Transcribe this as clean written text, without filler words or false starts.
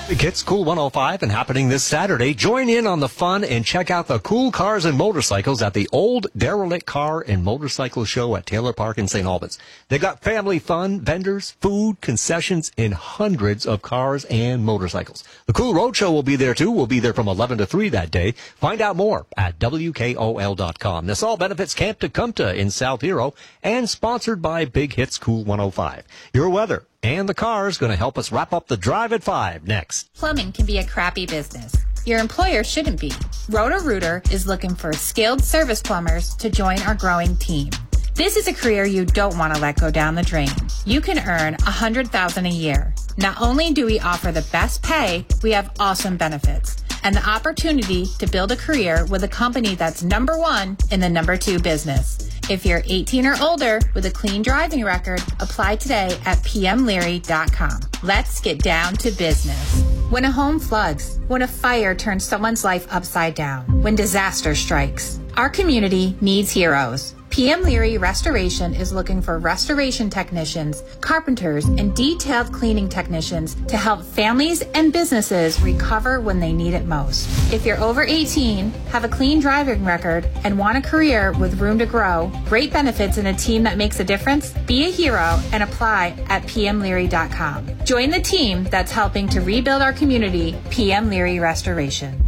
It's Cool 105 and happening this Saturday. Join in on the fun and check out the cool cars and motorcycles at the Old Derelict Car and Motorcycle Show at Taylor Park in St. Albans. They got family fun, vendors, food, concessions, and hundreds of cars and motorcycles. The Cool Road Show will be there too. We'll be there from 11 to 3 that day. Find out more at WKOL.com. This all benefits Camp Tecumseh in South Hero and sponsored by Big Hits Cool 105. Your weather and the car's going to help us wrap up the drive at 5 next. Plumbing can be a crappy business. Your employer shouldn't be. Roto-Rooter is looking for skilled service plumbers to join our growing team. This is a career you don't want to let go down the drain. You can earn $100,000 a year. Not only do we offer the best pay, we have awesome benefits and the opportunity to build a career with a company that's number 1 in the number 2 business. If you're 18 or older with a clean driving record, apply today at pmleary.com. Let's get down to business. When a home floods, when a fire turns someone's life upside down, when disaster strikes, our community needs heroes. PM Leary Restoration is looking for restoration technicians, carpenters, and detailed cleaning technicians to help families and businesses recover when they need it most. If you're over 18, have a clean driving record, and want a career with room to grow, great benefits, and a team that makes a difference, be a hero and apply at pmleary.com. Join the team that's helping to rebuild our community, PM Leary Restoration.